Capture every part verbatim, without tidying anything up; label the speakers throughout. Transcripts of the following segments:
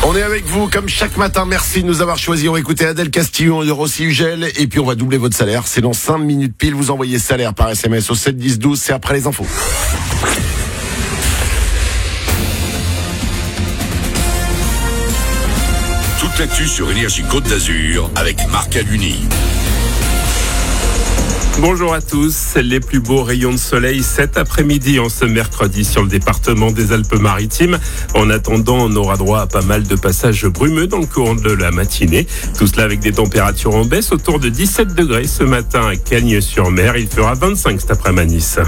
Speaker 1: On est avec vous comme chaque matin. Merci de nous avoir choisis. On va écouter Adèle Castillon de Rossi Ugel et puis on va doubler votre salaire. C'est dans cinq minutes pile. Vous envoyez salaire par S M S au sept dix douze. C'est après les infos.
Speaker 2: Toute l'actu sur Énergie Côte d'Azur avec Marc Aluni.
Speaker 3: Bonjour à tous. Les plus beaux rayons de soleil cet après-midi en ce mercredi sur le département des Alpes-Maritimes. En attendant, on aura droit à pas mal de passages brumeux dans le courant de la matinée. Tout cela avec des températures en baisse autour de dix-sept degrés ce matin à Cagnes-sur-Mer. Il fera vingt-cinq cet après-midi à Nice.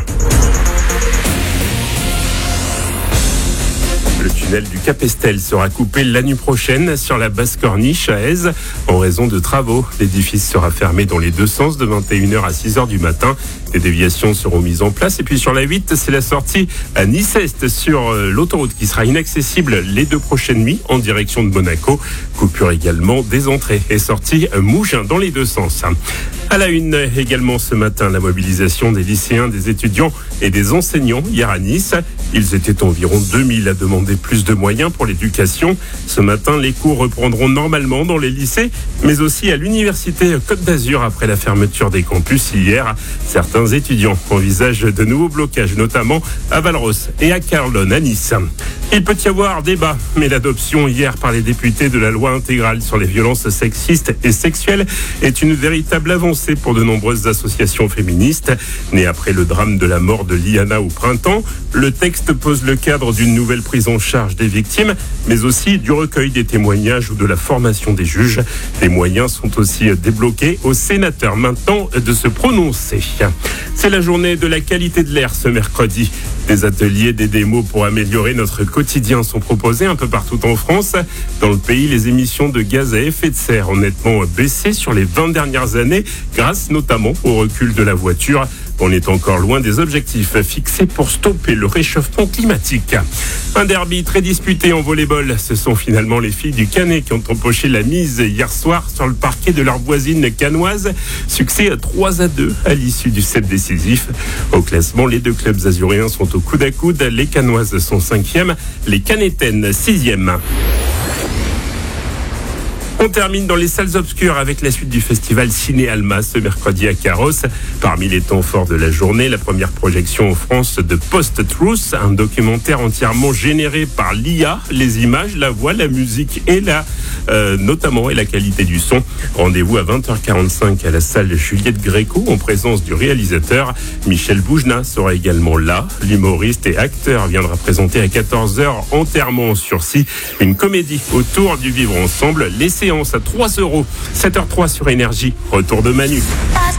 Speaker 3: Le tunnel du Cap Estel sera coupé la nuit prochaine sur la basse corniche à Aise en raison de travaux. L'édifice sera fermé dans les deux sens de vingt et une heures à six heures du matin. Des déviations seront mises en place. Et puis sur la huit, c'est la sortie à Nice-Est sur l'autoroute qui sera inaccessible les deux prochaines nuits en direction de Monaco. Coupure également des entrées et sorties Mougins dans les deux sens. À la une également ce matin, la mobilisation des lycéens, des étudiants et des enseignants hier à Nice. Ils étaient environ deux mille à demander plus de moyens pour l'éducation. Ce matin, les cours reprendront normalement dans les lycées, mais aussi à l'université Côte d'Azur après la fermeture des campus hier. Certains étudiants envisagent de nouveaux blocages, notamment à Valros et à Carlone à Nice. Il peut y avoir débat, mais l'adoption hier par les députés de la loi intégrale sur les violences sexistes et sexuelles est une véritable avancée pour de nombreuses associations féministes. Né après le drame de la mort de Liana au printemps, le texte pose le cadre d'une nouvelle prise en charge des victimes, mais aussi du recueil des témoignages ou de la formation des juges. Les moyens sont aussi débloqués aux sénateurs maintenant de se prononcer. C'est la journée de la qualité de l'air ce mercredi. Des ateliers, des démos pour améliorer notre quotidien sont proposés un peu partout en France. Dans le pays, les émissions de gaz à effet de serre ont nettement baissé sur les vingt dernières années, grâce notamment au recul de la voiture. On est encore loin des objectifs fixés pour stopper le réchauffement climatique. Un derby très disputé en volleyball. Ce sont finalement les filles du Canet qui ont empoché la mise hier soir sur le parquet de leur voisine canoise. Succès trois à deux à l'issue du set décisif. Au classement, les deux clubs azuréens sont au coude à coude. Les Canoises sont cinquième, les Canétaines sixième. On termine dans les salles obscures avec la suite du festival Ciné Alma ce mercredi à Carrosse. Parmi les temps forts de la journée, la première projection en France de Post-Truth, un documentaire entièrement généré par l'I A, les images, la voix, la musique et la, euh, notamment et la qualité du son. Rendez-vous à vingt heures quarante-cinq à la salle Juliette Gréco en présence du réalisateur. Michel Boujna sera également là. L'humoriste et acteur viendra présenter à quatorze heures Enterrement en sursis, une comédie autour du vivre ensemble. Les séances à trois euros, sept heures zéro trois sur Énergie. Retour de Manu.